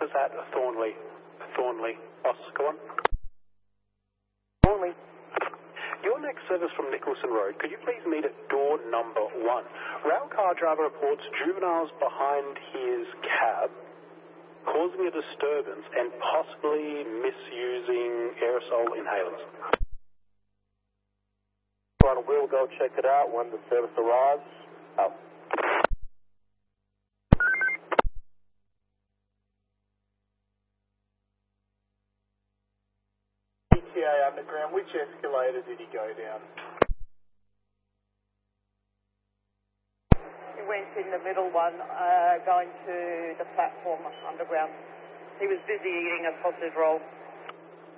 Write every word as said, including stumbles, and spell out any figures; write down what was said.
service at Thornley. Thornley. Boss, go on. Thornley. Your next service from Nicholson Road, could you please meet at door number one? Rail car driver reports juveniles behind his cab causing a disturbance and possibly misusing aerosol inhalers. Right, we'll go check it out when the service arrives. Out. E T A Underground, which escalator did he go down? He went in the middle one, uh, going to the platform underground. He was busy eating a sausage roll.